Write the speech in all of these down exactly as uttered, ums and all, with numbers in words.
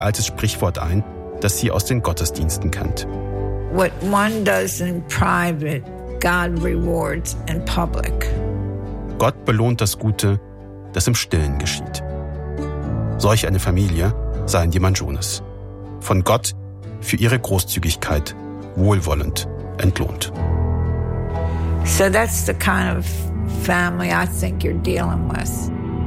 altes Sprichwort ein, das sie aus den Gottesdiensten kennt. What one does in private, God rewards in public. Gott belohnt das Gute, das im Stillen geschieht. Solch eine Familie seien die Manjones. Von Gott für ihre Großzügigkeit wohlwollend entlohnt. So that's the kind of family I think you're dealing with.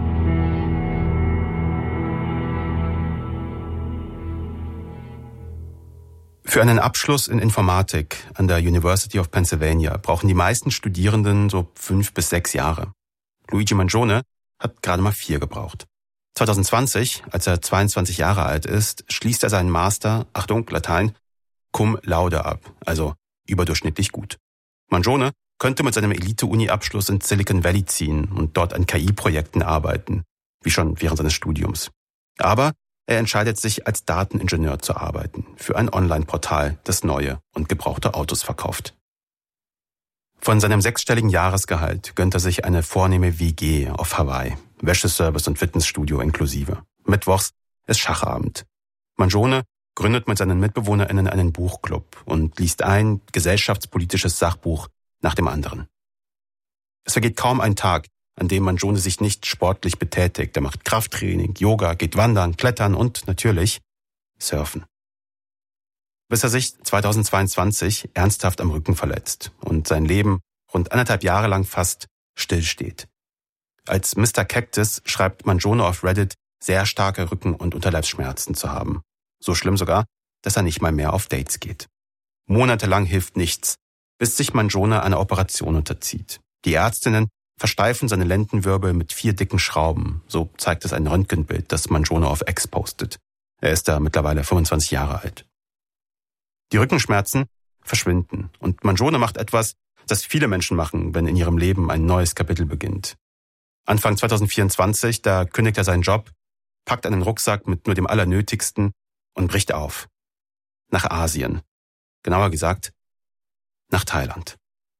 Für einen Abschluss in Informatik an der University of Pennsylvania brauchen die meisten Studierenden so fünf bis sechs Jahre. Luigi Mangione hat gerade mal vier gebraucht. zwanzig zwanzig, als er zweiundzwanzig Jahre alt ist, schließt er seinen Master, Achtung, Latein, cum laude ab, also überdurchschnittlich gut. Mangione könnte mit seinem Elite-Uni-Abschluss in Silicon Valley ziehen und dort an K I-Projekten arbeiten, wie schon während seines Studiums. Aber er entscheidet sich, als Dateningenieur zu arbeiten, für ein Online-Portal, das neue und gebrauchte Autos verkauft. Von seinem sechsstelligen Jahresgehalt gönnt er sich eine vornehme W G auf Hawaii, Wäscheservice und Fitnessstudio inklusive. Mittwochs ist Schachabend. Mangione gründet mit seinen MitbewohnerInnen einen Buchclub und liest ein gesellschaftspolitisches Sachbuch nach dem anderen. Es vergeht kaum ein Tag, an dem Mangione sich nicht sportlich betätigt. Er macht Krafttraining, Yoga, geht wandern, klettern und natürlich surfen. Bis er sich zweitausendzweiundzwanzig ernsthaft am Rücken verletzt und sein Leben rund anderthalb Jahre lang fast stillsteht. Als Mister Cactus schreibt Mangione auf Reddit, sehr starke Rücken- und Unterleibsschmerzen zu haben. So schlimm sogar, dass er nicht mal mehr auf Dates geht. Monatelang hilft nichts, bis sich Mangione einer Operation unterzieht. Die Ärztinnen versteifen seine Lendenwirbel mit vier dicken Schrauben. So zeigt es ein Röntgenbild, das Mangione auf X postet. Er ist da mittlerweile fünfundzwanzig Jahre alt. Die Rückenschmerzen verschwinden und Mangione macht etwas, das viele Menschen machen, wenn in ihrem Leben ein neues Kapitel beginnt. Anfang zweitausendvierundzwanzig, da kündigt er seinen Job, packt einen Rucksack mit nur dem Allernötigsten und bricht auf. Nach Asien. Genauer gesagt, nach Thailand.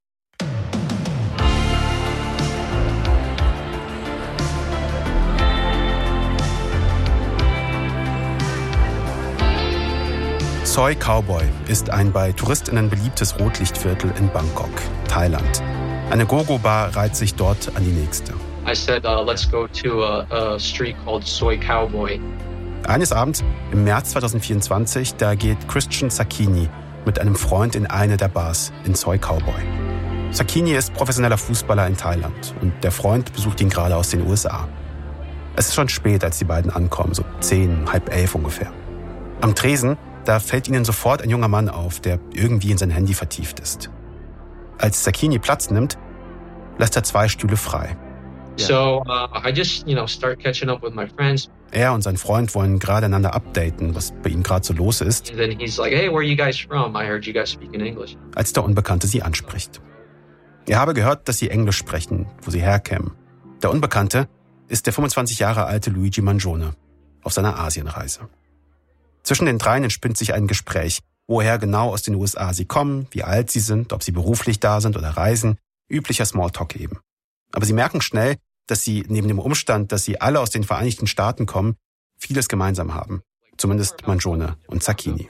Soi Cowboy ist ein bei TouristInnen beliebtes Rotlichtviertel in Bangkok, Thailand. Eine Go-Go-Bar reiht sich dort an die nächste. I said, uh, let's go to a, a street called Soi Cowboy. Eines Abends im März zweitausendvierundzwanzig, da geht Christian Sacchini mit einem Freund in eine der Bars in Soi Cowboy. Sacchini ist professioneller Fußballer in Thailand und der Freund besucht ihn gerade aus den U S A. Es ist schon spät, als die beiden ankommen, so zehn, halb elf ungefähr. Am Tresen, da fällt ihnen sofort ein junger Mann auf, der irgendwie in sein Handy vertieft ist. Als Sacchini Platz nimmt, lässt er zwei Stühle frei. So uh, I just, you know, start catching up with my friends. Er und sein Freund wollen gerade einander updaten, was bei ihm gerade so los ist. And then he's like, hey, where are you guys from? I heard you guys speak in English. Als der Unbekannte sie anspricht. Er habe gehört, dass sie Englisch sprechen, wo sie herkämen. Der Unbekannte ist der fünfundzwanzig Jahre alte Luigi Mangione auf seiner Asienreise. Zwischen den dreien entspinnt sich ein Gespräch, woher genau aus den U S A sie kommen, wie alt sie sind, ob sie beruflich da sind oder reisen, üblicher Smalltalk eben. Aber sie merken schnell, dass sie neben dem Umstand, dass sie alle aus den Vereinigten Staaten kommen, vieles gemeinsam haben. Zumindest Mangione und Sacchini.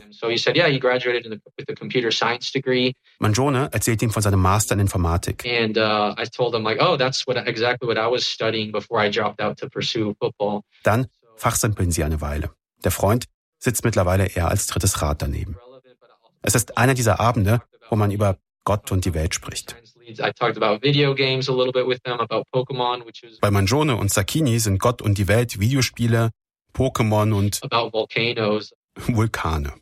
Mangione erzählt ihm von seinem Master in Informatik. And uh, I told him like, oh, that's what exactly what I was studying before I dropped out to pursue football. Dann fachsimpeln sie eine Weile. Der Freund sitzt mittlerweile eher als drittes Rad daneben. Es ist einer dieser Abende, wo man über Gott und die Welt spricht. Bei Mangione und Sacchini sind Gott und die Welt Videospiele, Pokémon und Vulkane.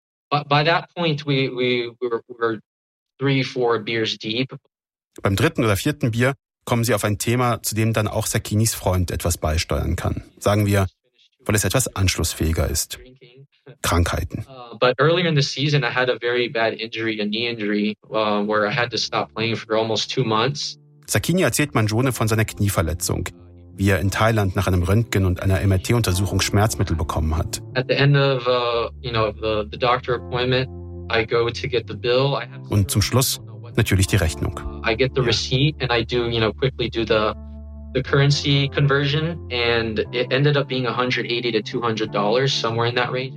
Beim dritten oder vierten Bier kommen sie auf ein Thema, zu dem dann auch Sacchinis Freund etwas beisteuern kann. Sagen wir, weil es etwas anschlussfähiger ist. Krankheiten. Uh, but earlier in the season, I had a very bad injury, a knee injury, uh, where I had to stop playing for almost two months. Sacchini erzählt Mangione von seiner Knieverletzung, wie er in Thailand nach einem Röntgen und einer M R T-Untersuchung Schmerzmittel bekommen hat. At the end of, uh, you know, the, the doctor appointment, I go to get the bill. I have to und zum Schluss natürlich die Rechnung. I get the receipt and I do, you know, quickly do the the currency conversion, and it ended up being one hundred eighty to two hundred dollars, somewhere in that range.